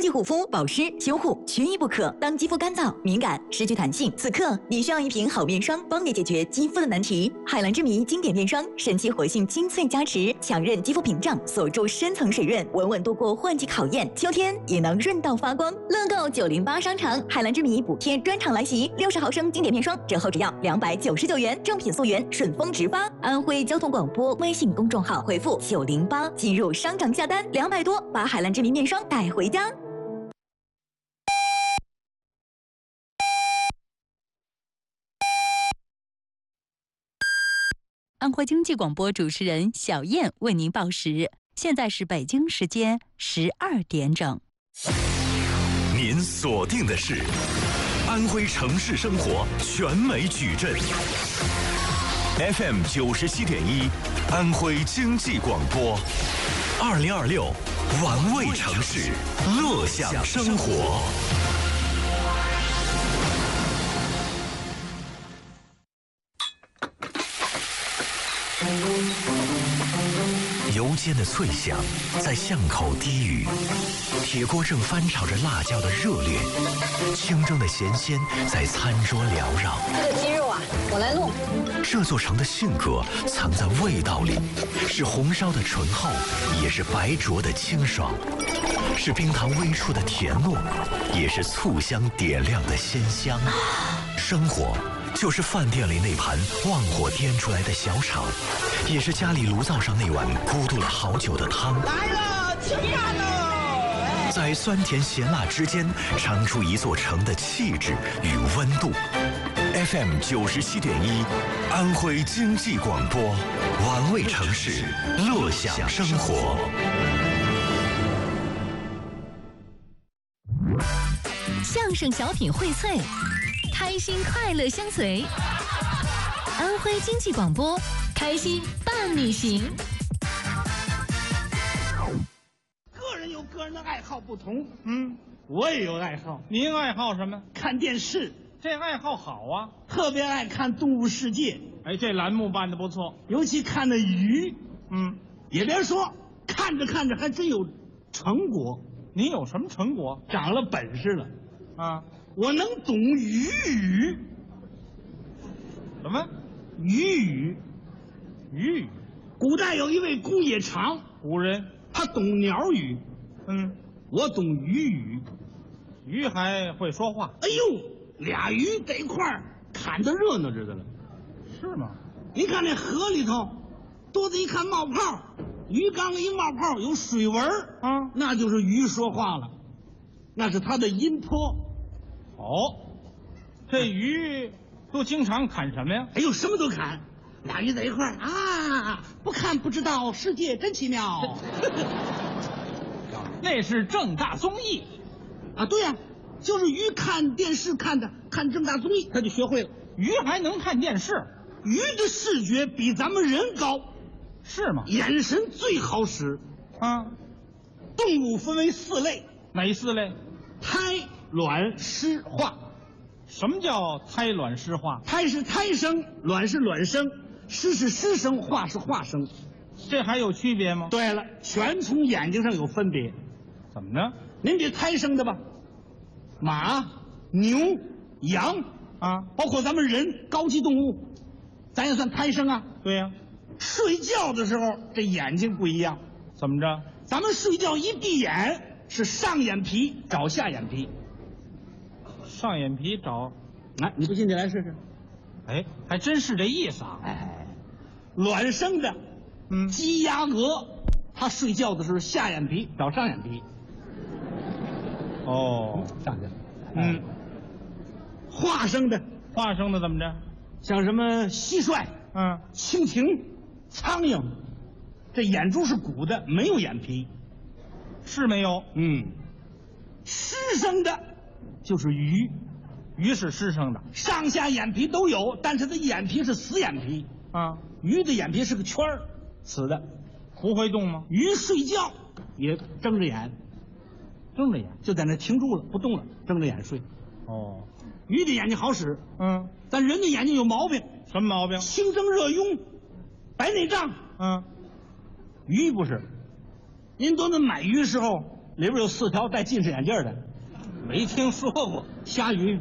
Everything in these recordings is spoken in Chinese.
超级护肤、保湿、修护，缺一不可。当肌肤干燥、敏感、失去弹性，此刻你需要一瓶好面霜，帮你解决肌肤的难题。海蓝之谜经典面霜，神奇活性精粹加持，强韧肌肤屏障，锁住深层水润，稳稳度过换季考验。秋天也能润到发光。乐购908商场海蓝之谜补贴专场来袭，60毫升经典面霜折后只要299元，正品溯源，顺丰直发。安徽交通广播微信公众号回复908进入商场下单，200多把海蓝之谜面霜带回家。 安徽经济广播主持人小燕为您报时，现在是北京时间12点整。 您锁定的是安徽城市生活全美矩阵 FM 97.1，安徽经济广播，2026玩味城市，乐享生活。油煎的脆响在巷口低语，铁锅正翻炒着辣椒的热烈，清蒸的咸鲜在餐桌缭绕。 这个鸡肉啊，我来弄。 这座城的性格藏在味道里，是红烧的醇厚，也是白灼的清爽，是冰糖微出的甜糯，也是醋香点亮的鲜香。生活就是饭店里那盘旺火颠出来的小炒，也是家里炉灶上那碗咕嘟了好久的汤。 来了，吃饭喽！ 在酸甜咸辣之间，尝出一座城的气质与温度。FM 97.1，安徽经济广播，玩味城市，乐享生活。 相声小品荟萃，开心快乐相随。安徽经济广播，开心伴你行。 个人有个人的爱好不同，我也有爱好。 您爱好什么？ 看电视， 这爱好好啊， 特别爱看《动物世界》。 哎，这栏目办得不错。 尤其看那鱼，也别说，看着看着还真有成果。 您有什么成果？ 长了本事了啊！ 我能懂鱼语。 什么？ 鱼语。 鱼语。 古代有一位公冶长， 古人， 他懂鸟语。我懂鱼语。 鱼还会说话。 哎呦，俩鱼在一块儿砍得热闹着的了。 是吗？ 您看那河里头，多子一看冒泡，鱼缸里一冒泡有水纹啊， 那就是鱼说话了，那是它的音波。 这鱼都经常砍什么呀？ 哎呦，什么都砍。俩鱼在一块儿啊，不看不知道，世界真奇妙。 那是正大综艺啊，对呀，就是鱼看电视看正大综艺，他就学会了。 鱼还能看电视？ 鱼的视觉比咱们人高， 是吗？ 眼神最好使啊。 动物分为4类， 哪4类？ 胎、卵、湿、化。 什么叫胎卵湿化？ 胎是胎生，卵是卵生，湿是湿生，化是化生。 这还有区别吗？ 对了，全从眼睛上有分别。 怎么呢？ 您比胎生的吧，马、牛、羊啊， 包括咱们人高级动物，咱也算胎生啊。 对呀。 睡觉的时候这眼睛不一样。 怎么着？ 咱们睡觉一闭眼是上眼皮找下眼皮。 上眼皮找， 你不信你来试试。 哎，还真是这意思啊。 卵生的，鸡鸭鹅，它睡觉的时候下眼皮找上眼皮。上去了。化生的怎么着？ 像什么蟋蟀，蜻蜓、苍蝇，这眼珠是鼓的，没有眼皮。 是没有。 湿生的就是鱼， 鱼是湿生的， 上下眼皮都有，但是它眼皮是死眼皮啊。 鱼的眼皮是个圈儿，死的， 不会动吗？ 鱼睡觉也睁着眼，就在那停住了，不动了，睁着眼睡。鱼的眼睛好使，但人的眼睛有毛病。 什么毛病？ 清蒸热痈，白内障。鱼不是。您多那买鱼的时候， 里边有4条戴近视眼镜的。 没听说过。 虾鱼，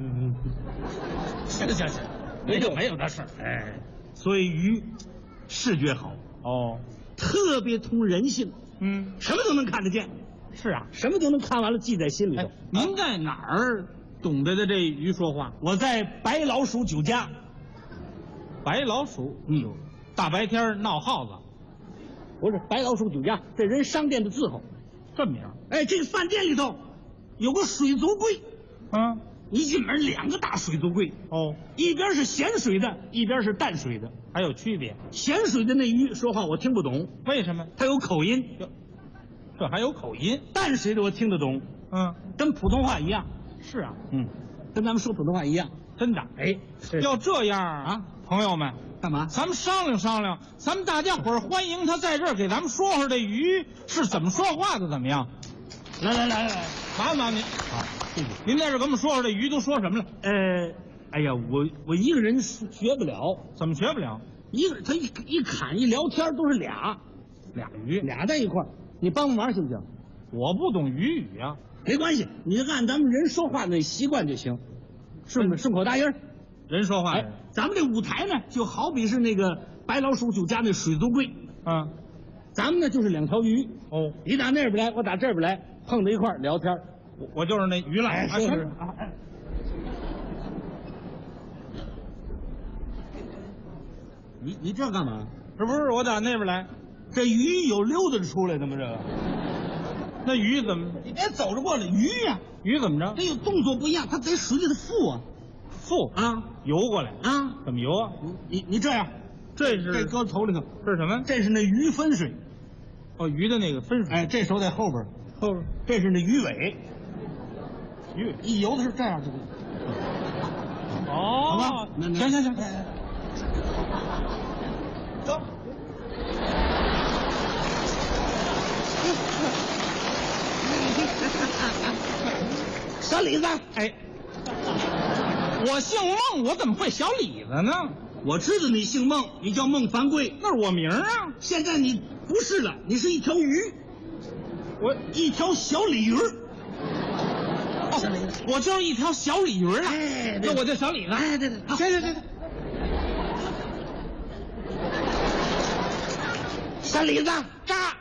行，没有那事儿。哎， 所以鱼视觉好， 哦， 特别通人性，什么都能看得见， 是啊。 什么都能看完了记在心里头。 哎，您在哪儿懂得的这鱼说话？ 我在白老鼠酒家， 白老鼠，大白天闹耗子， 不是白老鼠酒家，这人商店的字号。 这名。 哎，这个饭店里头有个水族柜，一进门2个大水族柜， 哦， 一边是咸水的，一边是淡水的。 还有区别？ 咸水的那鱼说话我听不懂， 为什么？ 它有口音。 这还有口音？ 淡水的我听得懂，跟普通话一样。 是啊， 跟咱们说普通话一样。 真的。 哎， 要这样啊，朋友们， 干嘛？ 咱们商量商量，咱们大家伙儿欢迎他在这儿给咱们说说这鱼是怎么说话的，怎么样？ 来， 麻烦您。 好，谢谢。 您在这给我们说说这鱼都说什么了？ 哎呀，我一个人学不了， 怎么学不了？ 他一侃一聊天都是俩鱼俩在一块儿，你帮忙行不行？ 我不懂鱼语啊。 没关系，你就按咱们人说话那习惯就行，顺口答音儿。 人说话。 哎，咱们这舞台呢，就好比是那个白老鼠酒家那水族柜，咱们呢就是2条鱼。哦，你打那边来，我打这边来，碰在一块儿聊天。 我就是那鱼了。 哎，是。你这干嘛？ 这不是我打那边来， 这鱼有溜达出来的吗？这个， 那鱼怎么？ 你别走着过来，鱼呀， 鱼怎么着？ 这有动作不一样，它在水里头浮啊， 游过来啊？ 怎么游啊？ 你这样，这搁头里头， 这是什么？ 这是那鱼分水。 哦，鱼的那个分水。 哎，这手在后边，这是那鱼尾。鱼一游的是这样，就。 哦， 好吧， 行。走。 小李子， 哎，我姓孟，我怎么会小李子呢？ 我知道你姓孟，你叫孟凡贵， 那是我名啊。 现在你不是了，你是一条鱼， 我一条小鲤鱼。 我就是一条小鲤鱼了。 哎， 那我就小李子。 哎，对，行。小李子，扎。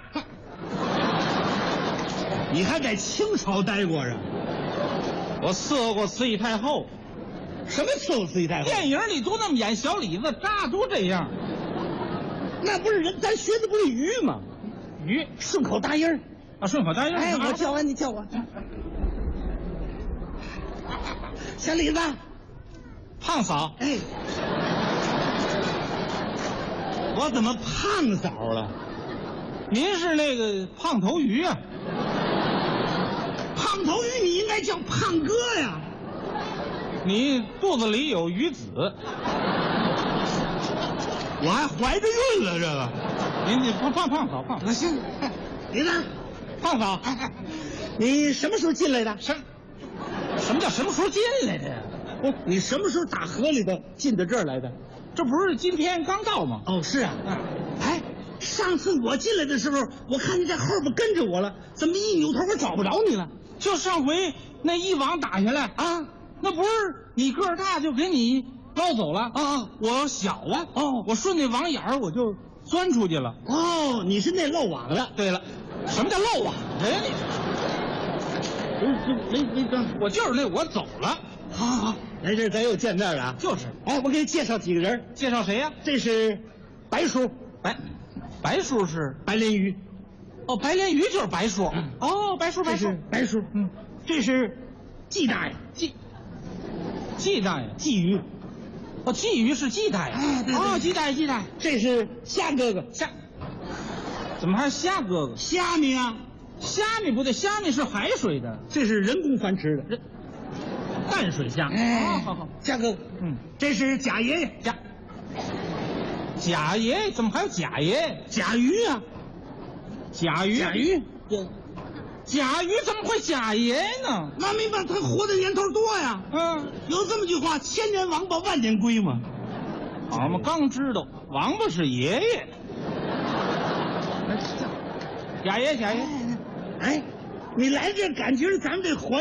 你还在清朝待过啊？ 我伺候过慈禧太后。 什么伺候慈禧太后？ 电影里都那么演，小李子扎都这样。 那不是人，咱学的不是鱼吗？ 鱼顺口答音儿啊，顺口答音儿。 哎，我叫完你叫我。小李子， 胖嫂。 哎，我怎么胖嫂了？ 您是那个胖头鱼啊？ 胖头鱼你应该叫胖哥呀。 你肚子里有鱼子， 我还怀着孕了，这个。 您胖嫂。 那行，李子， 胖嫂， 你什么时候进来的？ 什么叫什么时候进来的呀？ 你什么时候打河里头进到这儿来的？ 这不是今天刚到吗？ 哦，是啊。哎，上次我进来的时候，我看你在后边跟着我了，怎么一扭头我找不着你了？ 就上回那一网打下来啊，那不是你个儿大就给你捞走了啊？我小啊，我顺那网眼儿我就钻出去了。 哦，你是那漏网了。 对了，什么叫漏网的呀你？没，我就是那我走了。 好，来这咱又见面了啊。 就是。 哎，我给你介绍几个人。 介绍谁呀？ 这是白叔， 白叔是白鲢鱼。 哦，白鲢鱼就是白叔。哦，白叔。 这是季大爷。 季大爷。 鲫鱼。 哦，鲫鱼是季大爷。 哎，对。 哦，季大爷。 这是虾哥哥。 怎么还是虾哥哥？ 虾米啊？ 虾米不对，虾米是海水的， 这是人工繁殖的淡水虾。 哎， 好， 虾哥哥。这是贾爷爷。 贾爷爷怎么还有贾爷爷？ 甲鱼啊。 甲鱼怎么会贾爷爷呢？ 那没办法，他活的年头多呀。有这么句话，千年王八万年龟嘛。 我们刚知道，王八是爷爷。贾爷。 哎， 你来这感情，咱们这环